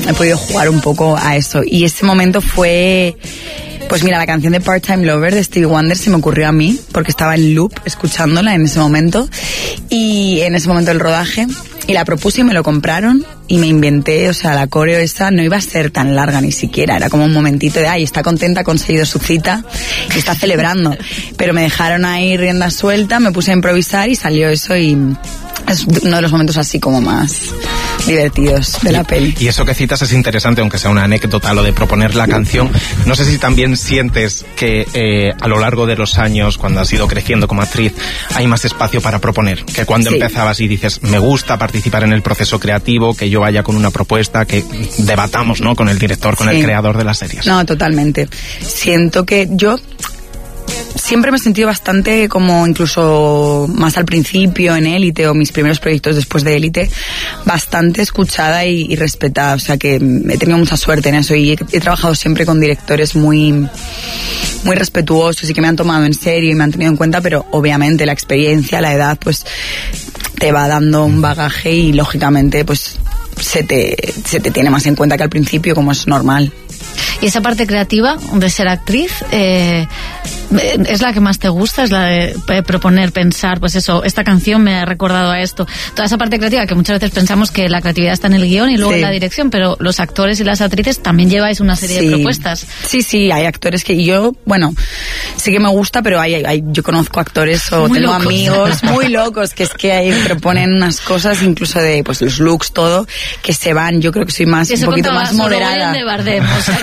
he podido jugar un poco a eso. Y ese momento fue... Pues mira, la canción de Part-Time Lover de Stevie Wonder se me ocurrió a mí, porque estaba en loop escuchándola en ese momento, y en ese momento del rodaje, y la propuse y me lo compraron, y me inventé, o sea, la coreo esa no iba a ser tan larga ni siquiera, era como un momentito de, ay, está contenta, ha conseguido su cita, y está celebrando. Pero me dejaron ahí rienda suelta, me puse a improvisar y salió eso, y es uno de los momentos así como más divertidos de la peli. Y eso que citas es interesante, aunque sea una anécdota, lo de proponer la canción. No sé si también sientes que a lo largo de los años, cuando has ido creciendo como actriz, hay más espacio para proponer, que cuando empezabas y dices, me gusta participar en el proceso creativo, que yo vaya con una propuesta, que debatamos, ¿no?, con el director, con el creador de las series. No, totalmente. Siento que yo siempre me he sentido bastante, como incluso más al principio en Élite o mis primeros proyectos después de Élite, bastante escuchada y respetada. O sea que he tenido mucha suerte en eso y he trabajado siempre con directores muy respetuosos y que me han tomado en serio y me han tenido en cuenta, pero obviamente la experiencia, la edad, pues te va dando un bagaje y lógicamente pues se te tiene más en cuenta que al principio, como es normal. Y esa parte creativa de ser actriz, ¿es la que más te gusta? ¿Es la de proponer, pensar, pues eso, esta canción me ha recordado a esto? Toda esa parte creativa que muchas veces pensamos que la creatividad está en el guión y luego en la dirección, pero los actores y las actrices también lleváis una serie de propuestas. Sí, hay actores que yo, bueno, sí que me gusta, pero yo conozco actores o muy tengo locos. Amigos muy locos que es que ahí proponen unas cosas, incluso de pues los looks, todo, que se van. Yo creo que soy más un poquito más moderada. De Bardem, o sea,